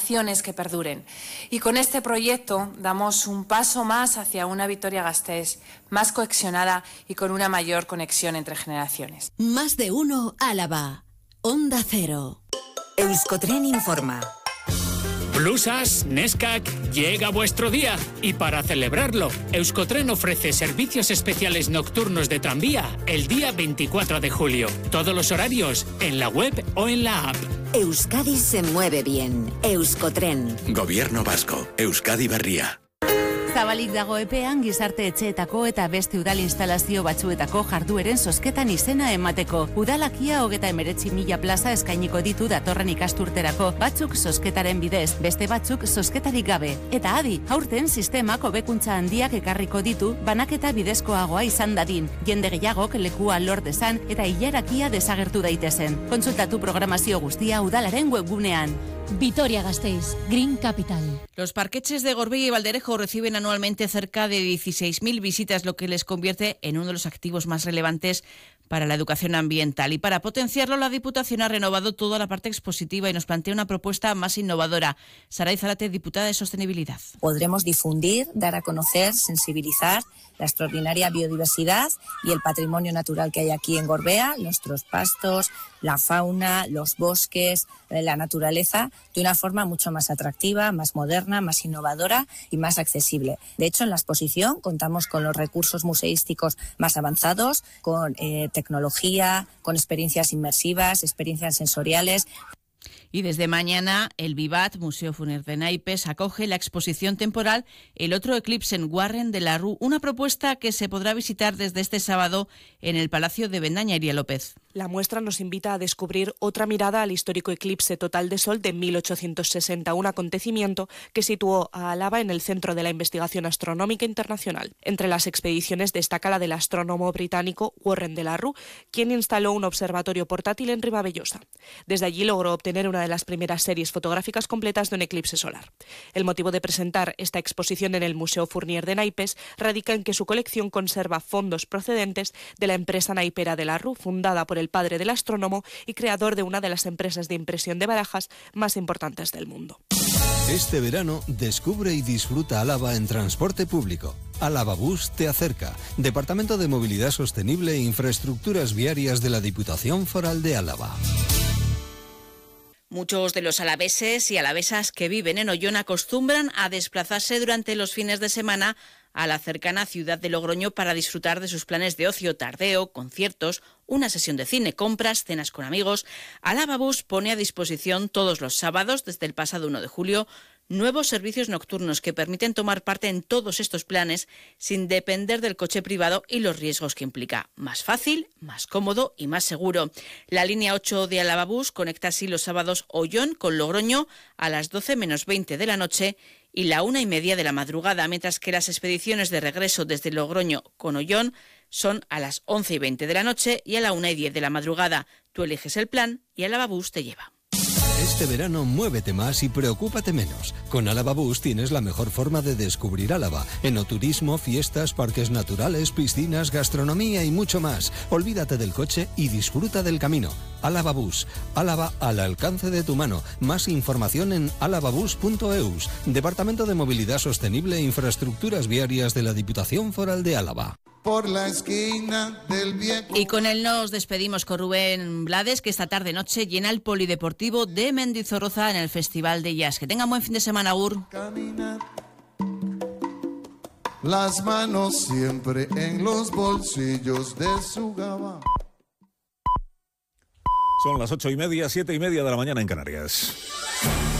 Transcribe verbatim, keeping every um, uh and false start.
relaciones que perduren. Y con este proyecto damos un paso más hacia una Vitoria-Gasteiz más cohesionada y con una mayor conexión entre generaciones. Más de uno Álava. Onda Cero. Euskotren informa. Blusas, Neskac, llega vuestro día y para celebrarlo, Euskotren ofrece servicios especiales nocturnos de tranvía el día veinticuatro de julio. Todos los horarios en la web o en la app. Euskadi se mueve bien. Euskotren. Gobierno Vasco. Euskadi Berria. Zabalik dago epean gizarte etxeetako eta beste udal instalazio batzuetako jardueren zozketan izena emateko. Udalakia hogeta emeretzi mila plaza eskainiko ditu datorren ikasturterako, batzuk zozketaren bidez, beste batzuk zozketarik gabe. Eta adi, aurten sistemak hobekuntza handiak ekarriko ditu, banaketa bidezkoagoa izan dadin, jende gehiagok lekua lor dezan eta hilarakia desagertu daitezen. Kontsultatu programazio guztia udalaren webgunean. Vitoria-Gasteiz, Green Capital. Los parqueches de Gorbea y Valderejo reciben anualmente cerca de dieciséis mil visitas, lo que les convierte en uno de los activos más relevantes para la educación ambiental. Y para potenciarlo, la Diputación ha renovado toda la parte expositiva y nos plantea una propuesta más innovadora. Saray Zarate, diputada de Sostenibilidad. Podremos difundir, dar a conocer, sensibilizar la extraordinaria biodiversidad y el patrimonio natural que hay aquí en Gorbea, nuestros pastos, la fauna, los bosques, la naturaleza, de una forma mucho más atractiva, más moderna, más innovadora y más accesible. De hecho, en la exposición contamos con los recursos museísticos más avanzados, con eh, tecnología, con experiencias inmersivas, experiencias sensoriales. Y desde mañana, el Vivat, Museo Funer de Naipes, acoge la exposición temporal El otro eclipse en Warren de la Rue, una propuesta que se podrá visitar desde este sábado en el Palacio de Bendaña. Iria López. La muestra nos invita a descubrir otra mirada al histórico eclipse total de Sol de mil ochocientos sesenta, un acontecimiento que situó a Álava en el centro de la investigación astronómica internacional. Entre las expediciones destaca la del astrónomo británico Warren de la Rue, quien instaló un observatorio portátil en Ribabellosa. Desde allí logró obtener una de las primeras series fotográficas completas de un eclipse solar. El motivo de presentar esta exposición en el Museo Fournier de Naipes radica en que su colección conserva fondos procedentes de la empresa naipera de la Rue, fundada por el padre del astrónomo y creador de una de las empresas de impresión de barajas más importantes del mundo. Este verano descubre y disfruta Álava en transporte público. Álava Bus te acerca. Departamento de Movilidad Sostenible e Infraestructuras Viarias de la Diputación Foral de Álava. Muchos de los alaveses y alavesas que viven en Ollón acostumbran a desplazarse durante los fines de semana a la cercana ciudad de Logroño para disfrutar de sus planes de ocio, tardeo, conciertos, una sesión de cine, compras, cenas con amigos. Álava Bus pone a disposición todos los sábados, desde el pasado uno de julio, nuevos servicios nocturnos que permiten tomar parte en todos estos planes sin depender del coche privado y los riesgos que implica. Más fácil, más cómodo y más seguro. La línea ocho de Álava Bus conecta así los sábados Ollón con Logroño a las doce menos veinte de la noche y la una y media de la madrugada, mientras que las expediciones de regreso desde Logroño con Ollón son a las once y veinte de la noche y a la una y diez de la madrugada. Tú eliges el plan y Álava Bus te lleva. Este verano muévete más y preocúpate menos. Con Álava Bus tienes la mejor forma de descubrir Álava. Enoturismo, fiestas, parques naturales, piscinas, gastronomía y mucho más. Olvídate del coche y disfruta del camino. Álava Bus. Álava al alcance de tu mano. Más información en alavabus punto eus. Departamento de Movilidad Sostenible e Infraestructuras Viarias de la Diputación Foral de Álava. Por la esquina del viejo. Y con él nos despedimos con Rubén Blades, que esta tarde noche llena el polideportivo de Mendizorroza en el Festival de Jazz. Que tengan buen fin de semana, Agur. Caminar, las manos siempre en los bolsillos de su gaba. Son las ocho y media, siete y media de la mañana en Canarias.